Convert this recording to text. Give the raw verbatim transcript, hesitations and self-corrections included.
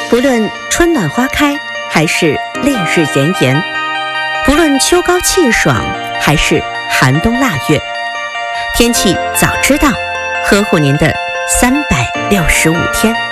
不论春暖花开，还是烈日炎炎，不论秋高气爽，还是寒冬腊月，天气早知道，呵护您的三百六十五天。